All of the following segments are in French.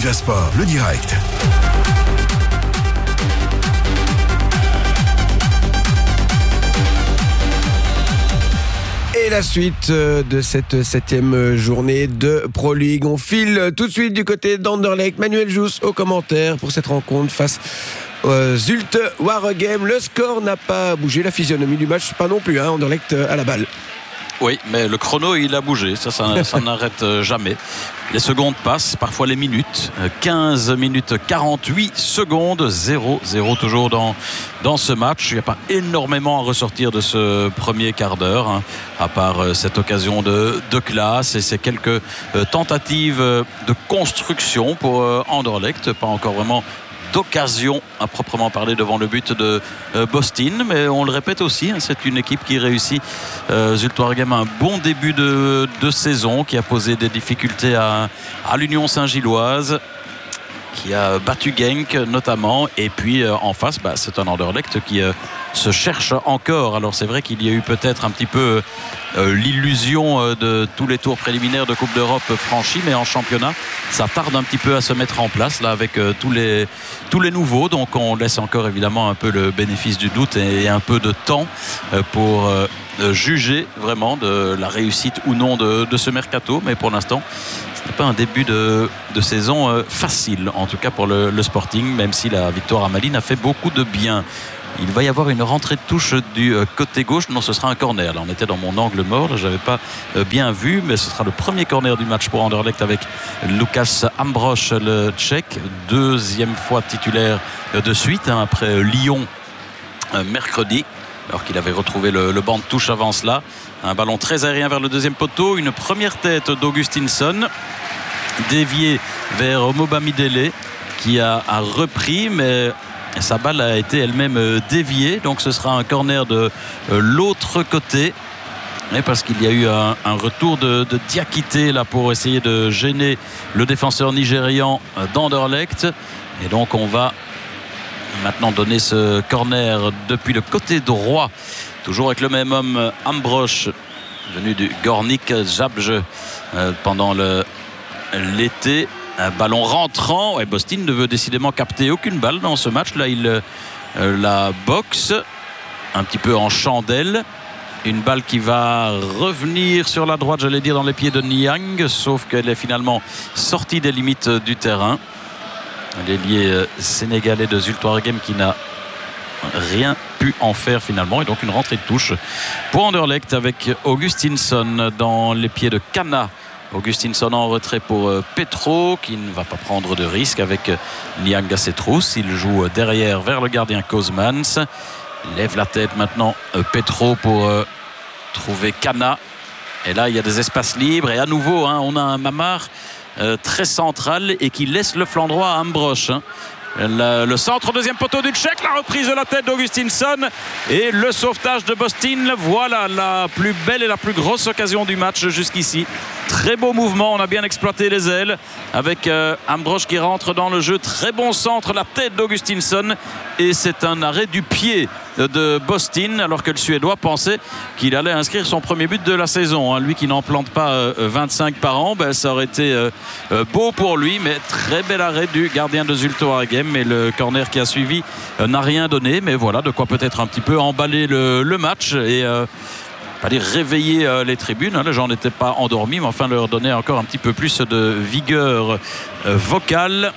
Sport, le direct. Et la suite de cette 7e journée de Pro League. On file tout de suite du côté d'Anderlecht. Manuel Jousse au commentaire pour cette rencontre face Zulte Waregem. Le score n'a pas bougé, la physionomie du match pas non plus. Anderlecht à la balle. Oui, mais le chrono, il a bougé. Ça n'arrête jamais. Les secondes passent, parfois les minutes. 15 minutes 48 secondes. 0-0 toujours dans ce match. Il n'y a pas énormément à ressortir de ce premier quart d'heure, à part cette occasion de classe et ces quelques tentatives de construction pour Anderlecht. Pas encore vraiment d'occasion à proprement parler devant le but de Bostin, mais on le répète aussi, c'est une équipe qui réussit. Zulte Waregem a un bon début de saison, qui a posé des difficultés à l'Union Saint-Gilloise, qui a battu Genk notamment, et puis en face c'est un Anderlecht qui se cherche encore. Alors c'est vrai qu'il y a eu peut-être un petit peu l'illusion de tous les tours préliminaires de Coupe d'Europe franchis, mais en championnat ça tarde un petit peu à se mettre en place là avec tous les nouveaux, donc on laisse encore évidemment un peu le bénéfice du doute et un peu de temps pour juger vraiment de la réussite ou non de ce mercato, mais pour l'instant ce n'est pas un début de saison facile, en tout cas pour le Sporting, même si la victoire à Malines a fait beaucoup de bien. Il va y avoir une rentrée de touche du côté gauche. Non, ce sera un corner. Là, on était dans mon angle mort. Je n'avais pas bien vu, mais ce sera le premier corner du match pour Anderlecht avec Lukas Ambrosch, le Tchèque. Deuxième fois titulaire de suite, après Lyon mercredi, alors qu'il avait retrouvé le banc de touche avant cela. Un ballon très aérien vers le deuxième poteau. Une première tête d'Augustinsson, déviée vers Omobamidele, qui a repris, mais sa balle a été elle-même déviée, donc ce sera un corner de l'autre côté, et parce qu'il y a eu un retour de Diakité là pour essayer de gêner le défenseur nigérian d'Anderlecht, et donc on va maintenant donner ce corner depuis le côté droit, toujours avec le même homme, Ambrosch, venu du Gornik Zabrze pendant l'été. Un ballon rentrant, et Bostin ne veut décidément capter aucune balle dans ce match. Là, il la boxe un petit peu en chandelle. Une balle qui va revenir sur la droite, j'allais dire dans les pieds de Niang, sauf qu'elle est finalement sortie des limites du terrain. L'ailier sénégalais de Zulte Waregem qui n'a rien pu en faire finalement, et donc une rentrée de touche pour Anderlecht avec Augustinsson dans les pieds de Kana. Augustinsson en retrait pour Petro, qui ne va pas prendre de risque avec Niang à ses trousses. Il joue derrière vers le gardien Kozmans. Il lève la tête maintenant Petro pour trouver Kana. Et là il y a des espaces libres, et à nouveau on a un Mamar très central et qui laisse le flanc droit à Ambrosch. Le centre, deuxième poteau du Tchèque, la reprise de la tête d'Augustinsson et le sauvetage de Bostin. Voilà la plus belle et la plus grosse occasion du match jusqu'ici. Très beau mouvement, on a bien exploité les ailes avec Ambrosch qui rentre dans le jeu. Très bon centre, la tête d'Augustinsson, et c'est un arrêt du pied de Bostin, alors que le Suédois pensait qu'il allait inscrire son premier but de la saison. Lui qui n'en plante pas 25 par an, ça aurait été beau pour lui, mais très bel arrêt du gardien de Zulte Waregem, mais le corner qui a suivi n'a rien donné. Mais voilà de quoi peut-être un petit peu emballer le match et pas dire réveiller les tribunes. Les gens n'étaient pas endormis, mais enfin leur donner encore un petit peu plus de vigueur vocale.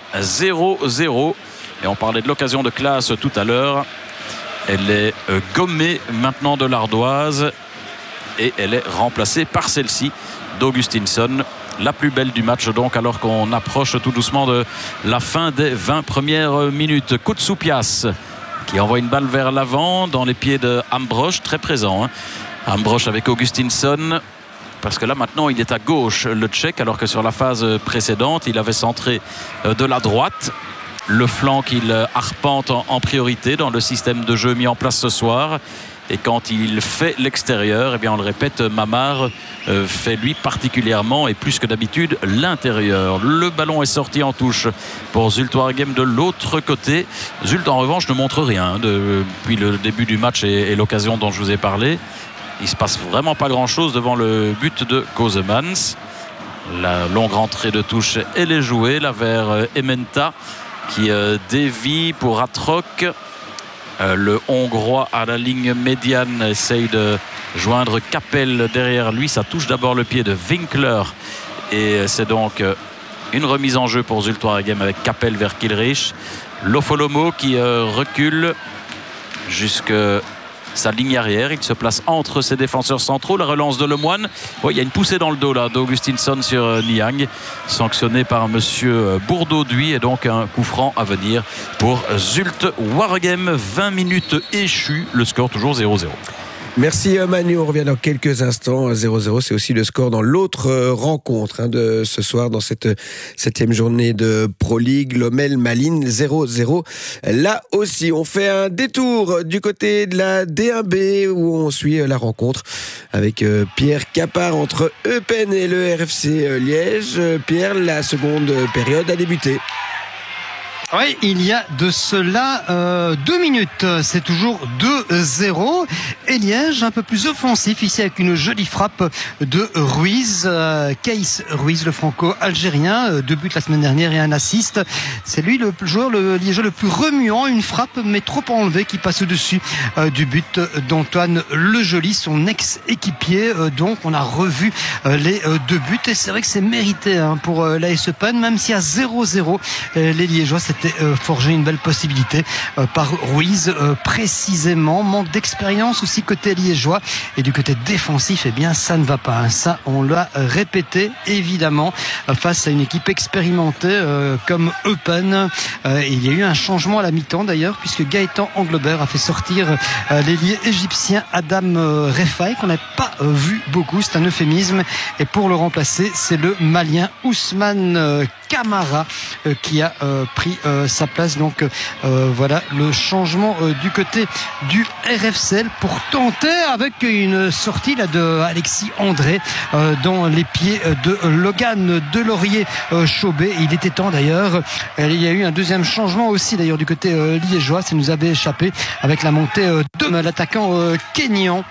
0-0, et on parlait de l'occasion de classe tout à l'heure. Elle est gommée maintenant de l'Ardoise, et elle est remplacée par celle-ci d'Augustinsson, la plus belle du match donc, alors qu'on approche tout doucement de la fin des 20 premières minutes. Koutsoupias qui envoie une balle vers l'avant dans les pieds de Ambrosch, très présent. Ambrosch avec Augustinsson, parce que là maintenant il est à gauche, le Tchèque, alors que sur la phase précédente il avait centré de la droite. Le flanc qu'il arpente en priorité dans le système de jeu mis en place ce soir. Et quand il fait l'extérieur, on le répète, Mamar fait lui particulièrement et plus que d'habitude l'intérieur. Le ballon est sorti en touche pour Zulte Waregem de l'autre côté. Zulte en revanche ne montre rien depuis le début du match et l'occasion dont je vous ai parlé. Il ne se passe vraiment pas grand chose devant le but de Kozemans. La longue rentrée de touche, elle est jouée là vers Ementa qui dévie pour Atroc. Le Hongrois à la ligne médiane essaye de joindre Capel derrière lui. Ça touche d'abord le pied de Winkler et c'est donc une remise en jeu pour Zulte Waregem avec Capel vers Kilrich. Lofolomo qui recule jusque sa ligne arrière. Il se place entre ses défenseurs centraux. La relance de Lemoine. Oh, il y a une poussée dans le dos là d'Augustinson sur Niang, sanctionné par monsieur Bourdeau-Duy, et donc un coup franc à venir pour Zulte Waregem. 20 minutes échues, le score toujours 0-0. Merci Manu, on revient dans quelques instants. 0-0, c'est aussi le score dans l'autre rencontre de ce soir, dans cette 7e journée de Pro League. Lommel Malines 0-0. Là aussi, on fait un détour du côté de la D1B où on suit la rencontre avec Pierre Capard entre Eupen et le RFC Liège. Pierre, la seconde période a débuté. Oui, il y a de cela 2 minutes. C'est toujours 2-0. Et Liège, un peu plus offensif ici avec une jolie frappe de Ruiz. Keïs Ruiz, le franco-algérien. 2 buts la semaine dernière et un assist. C'est lui le joueur liégeois le plus remuant. Une frappe mais trop enlevée qui passe au-dessus du but d'Antoine Lejoli, son ex-équipier. Donc on a revu les 2 buts. Et c'est vrai que c'est mérité pour l'AS Eupen. Même si à 0-0, les Liégeois s'étaient forgé une belle possibilité par Ruiz précisément. Manque d'expérience aussi côté liégeois, et du côté défensif, eh bien ça ne va pas, ça on l'a répété évidemment face à une équipe expérimentée comme Eupen. Il y a eu un changement à la mi-temps d'ailleurs, puisque Gaëtan Anglebert a fait sortir l'ailier égyptien Adam Refai, qu'on n'a pas vu beaucoup, c'est un euphémisme, et pour le remplacer c'est le Malien Ousmane Camara qui a pris sa place. Donc voilà le changement du côté du RFCL pour tenter avec une sortie là de Alexis André dans les pieds de Logan Delaurier Chaubet. Il était temps d'ailleurs. Il y a eu un deuxième changement aussi d'ailleurs du côté liégeois, ça nous avait échappé avec la montée de l'attaquant kényan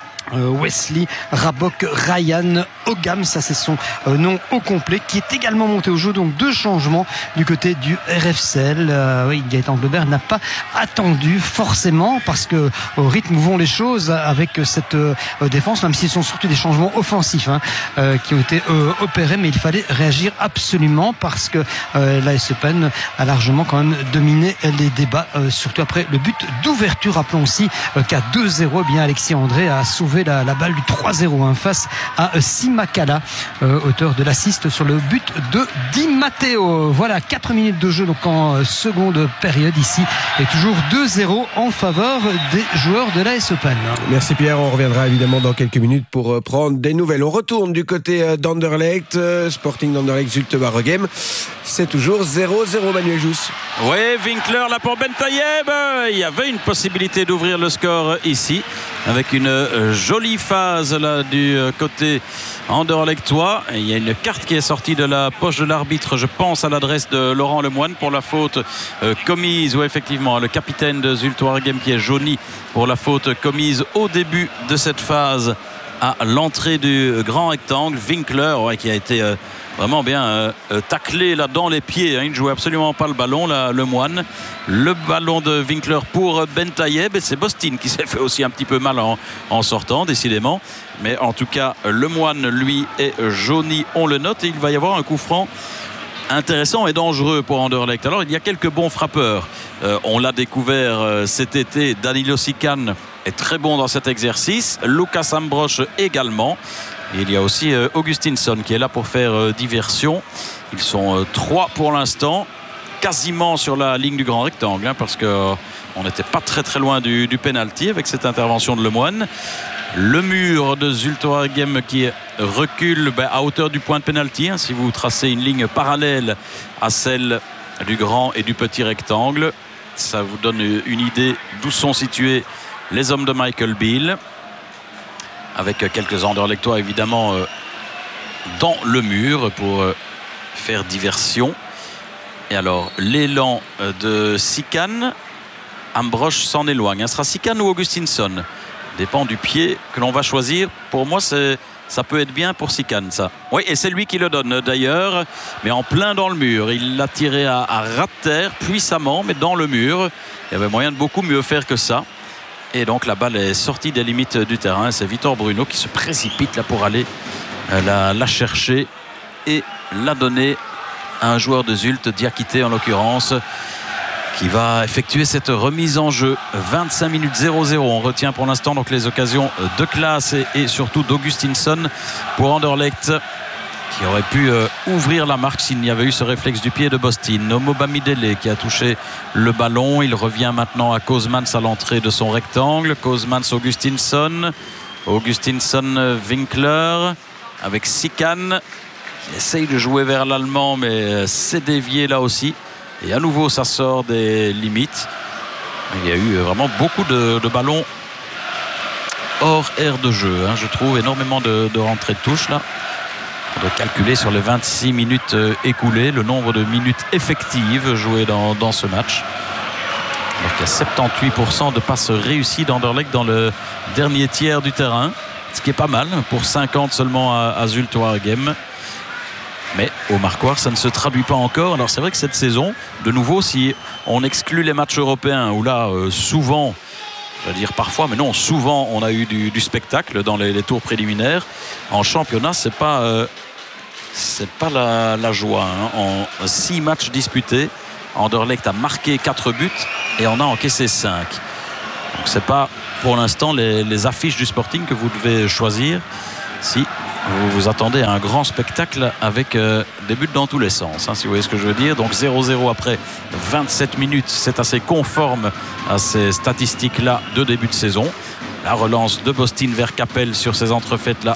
Wesley Rabok Ryan Ogam, ça c'est son nom au complet, qui est également monté au jeu. Donc 2 changements du côté du RFCL. Oui, Gaëtan Anglebert n'a pas attendu forcément, parce que au rythme où vont les choses avec cette défense, même si ce sont surtout des changements offensifs qui ont été opérés, mais il fallait réagir absolument, parce que l'AS Eupen a largement quand même dominé les débats, surtout après le but d'ouverture. Rappelons aussi qu'à 2-0, eh bien Alexis André a sauvé la balle du 3-0 face à Simakala, auteur de l'assist sur le but de Di Matteo. Voilà, 4 minutes de jeu donc en seconde période ici, et toujours 2-0 en faveur des joueurs de l'AS Eupen. Merci Pierre, on reviendra évidemment dans quelques minutes pour prendre des nouvelles. On retourne du côté d'Anderlecht, Sporting d'Anderlecht Zulte Waregem. C'est toujours 0-0, Manuel Jousse. Oui, Winkler là pour Bentayeb. Il y avait une possibilité d'ouvrir le score ici, avec une jolie phase là du côté anderlechtois. Il y a une carte qui est sortie de la poche de l'arbitre, je pense à l'adresse de Laurent Lemoine, pour la faute commise, ou effectivement le capitaine de Zulte Waregem qui est jauni pour la faute commise au début de cette phase à l'entrée du grand rectangle. Winkler qui a été vraiment bien taclé là dans les pieds, il ne jouait absolument pas le ballon là, Lemoine. Le ballon de Winkler pour Bentayeb, et c'est Bostin qui s'est fait aussi un petit peu mal en sortant décidément, mais en tout cas Lemoine lui est jauni, on le note, et il va y avoir un coup franc intéressant et dangereux pour Anderlecht. Alors il y a quelques bons frappeurs, on l'a découvert cet été, Danilo Sican est très bon dans cet exercice, Lucas Ambrosch également. Et il y a aussi Augustinson qui est là pour faire diversion. Ils sont 3 pour l'instant, quasiment sur la ligne du grand rectangle, parce qu'on n'était pas très loin du penalty avec cette intervention de Lemoine. Le mur de Zulte Waregem qui recule à hauteur du point de penalty, si vous tracez une ligne parallèle à celle du grand et du petit rectangle, ça vous donne une idée d'où sont situés les hommes de Michael Beale, avec quelques anderlechtois évidemment dans le mur pour faire diversion. Et alors l'élan de Sican, Ambrosch s'en éloigne. Ce sera Sican ou Augustinson, dépend du pied que l'on va choisir. Pour moi c'est Ça peut être bien pour Sican, ça. Oui, et c'est lui qui le donne d'ailleurs, mais en plein dans le mur. Il l'a tiré à ras de terre puissamment, mais dans le mur. Il y avait moyen de beaucoup mieux faire que ça. Et donc la balle est sortie des limites du terrain. C'est Victor Bruno qui se précipite là pour aller la chercher et la donner à un joueur de Zulte, Diakité en l'occurrence, qui va effectuer cette remise en jeu. 25 minutes 0-0. On retient pour l'instant donc les occasions de Claes et surtout d'Augustinsson pour Anderlecht, qui aurait pu ouvrir la marque s'il n'y avait eu ce réflexe du pied de Bostin. Nomo Bamidele qui a touché le ballon. Il revient maintenant à Kozmans à l'entrée de son rectangle. Kozmans, Augustinsson. Augustinsson, Winkler avec Sican. Il essaye de jouer vers l'Allemand, mais c'est dévié là aussi. Et à nouveau, ça sort des limites. Il y a eu vraiment beaucoup de ballons hors aire de jeu. Je trouve énormément de rentrées de touche là. On doit calculer sur les 26 minutes écoulées le nombre de minutes effectives jouées dans ce match. Alors qu'il y a 78% de passes réussies d'Anderlecht dans le dernier tiers du terrain. Ce qui est pas mal pour 50 seulement à Zulte Waregem. Mais au marquoir, ça ne se traduit pas encore. Alors c'est vrai que cette saison, de nouveau, si on exclut les matchs européens, où là, souvent, je vais dire parfois, mais non, souvent, on a eu du spectacle dans les tours préliminaires. En championnat, c'est pas la joie. En 6 matchs disputés, Anderlecht a marqué 4 buts et en a encaissé 5. Donc c'est pas, pour l'instant, les affiches du Sporting que vous devez choisir. Si vous vous attendez à un grand spectacle avec des buts dans tous les sens, si vous voyez ce que je veux dire. Donc 0-0 après 27 minutes, c'est assez conforme à ces statistiques-là de début de saison. La relance de Bostin vers Capel sur ces entrefaites-là